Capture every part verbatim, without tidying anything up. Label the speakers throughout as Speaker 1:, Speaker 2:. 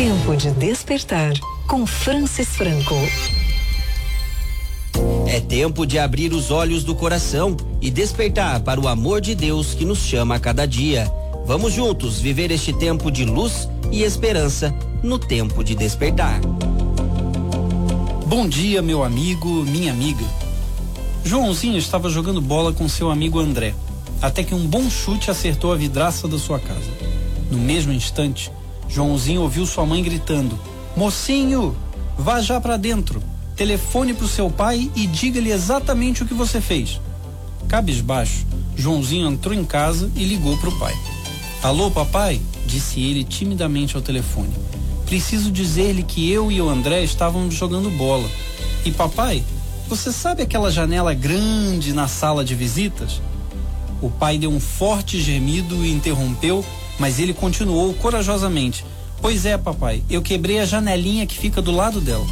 Speaker 1: Tempo de despertar com Francis Franco.
Speaker 2: É tempo de abrir os olhos do coração e despertar para o amor de Deus que nos chama a cada dia. Vamos juntos viver este tempo de luz e esperança no tempo de despertar.
Speaker 3: Bom dia, meu amigo, minha amiga. Joãozinho estava jogando bola com seu amigo André, até que um bom chute acertou a vidraça da sua casa. No mesmo instante, Joãozinho ouviu sua mãe gritando: "Mocinho, vá já pra dentro. Telefone pro seu pai e diga-lhe exatamente o que você fez." Cabisbaixo, Joãozinho entrou em casa e ligou pro pai. "Alô, papai?", disse ele timidamente ao telefone. "Preciso dizer-lhe que eu e o André estávamos jogando bola. E papai, você sabe aquela janela grande na sala de visitas?" O pai deu um forte gemido e interrompeu, mas ele continuou corajosamente: "Pois é, papai, eu quebrei a janelinha que fica do lado dela."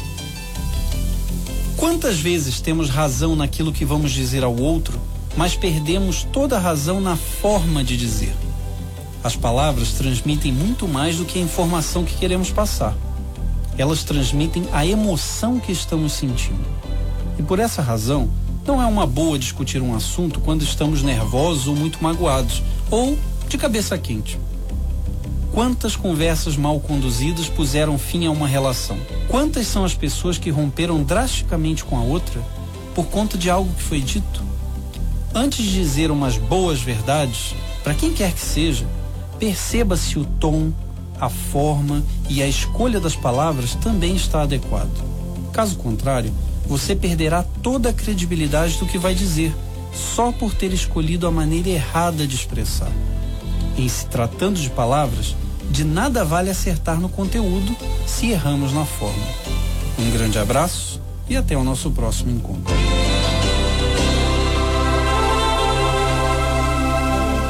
Speaker 3: Quantas vezes temos razão naquilo que vamos dizer ao outro, mas perdemos toda a razão na forma de dizer? As palavras transmitem muito mais do que a informação que queremos passar. Elas transmitem a emoção que estamos sentindo. E por essa razão, não é uma boa discutir um assunto quando estamos nervosos ou muito magoados, ou de cabeça quente. Quantas conversas mal conduzidas puseram fim a uma relação? Quantas são as pessoas que romperam drasticamente com a outra por conta de algo que foi dito? Antes de dizer umas boas verdades, para quem quer que seja, perceba se o tom, a forma e a escolha das palavras também está adequado. Caso contrário, você perderá toda a credibilidade do que vai dizer, só por ter escolhido a maneira errada de expressar. Em se tratando de palavras, de nada vale acertar no conteúdo se erramos na forma. Um grande abraço e até o nosso próximo encontro.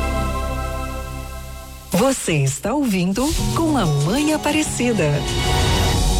Speaker 1: Você está ouvindo Com a Mãe Aparecida.